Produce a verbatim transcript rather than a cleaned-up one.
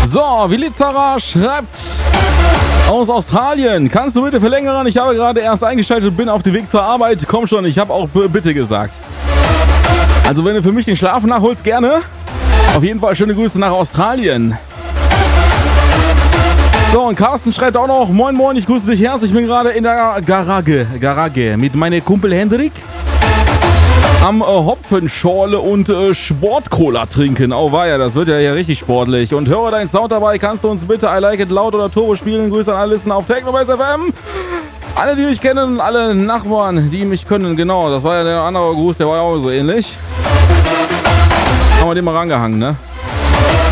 So, Wilizara schreibt aus Australien. Kannst du bitte verlängern? Ich habe gerade erst eingeschaltet und bin auf dem Weg zur Arbeit. Komm schon, ich habe auch bitte gesagt. Also wenn du für mich den Schlaf nachholst, gerne. Auf jeden Fall schöne Grüße nach Australien. So, und Carsten schreibt auch noch, moin moin, ich grüße dich herzlich. Ich bin gerade in der Garage, Garage mit meinem Kumpel Hendrik am äh, Hopfenschorle und äh, Sportcola trinken. Oh weia, das wird ja hier richtig sportlich. Und höre deinen Sound dabei, kannst du uns bitte I Like It laut oder Turbo spielen? Grüße an alle Listen auf Technobase F M. Alle, die mich kennen, alle Nachbarn, die mich können, genau. Das war ja der andere Gruß, der war ja auch so ähnlich. Haben wir den mal rangehangen, ne?